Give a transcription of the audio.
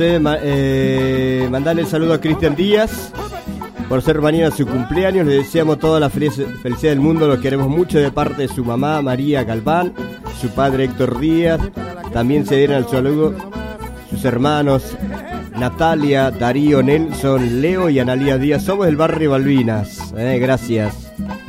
Mandarle el saludo a Cristian Díaz por ser mañana su cumpleaños. Le deseamos toda la felicidad del mundo. Lo queremos mucho de parte de su mamá María Galván, su padre Héctor Díaz. También se dieron el saludo sus hermanos Natalia, Darío, Nelson, Leo y Analía Díaz. Somos del barrio Balvinas. Gracias.